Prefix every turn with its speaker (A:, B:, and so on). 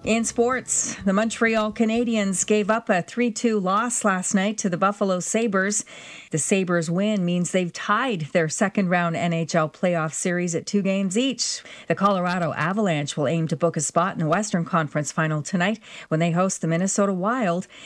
A: In sports, the Montreal Canadiens gave up a 3-2 loss last night to the Buffalo Sabres. The Sabres win means they've tied their second-round NHL playoff series at 2 games each. The Colorado Avalanche will aim to book a spot in the Western Conference final tonight when they host the Minnesota Wild.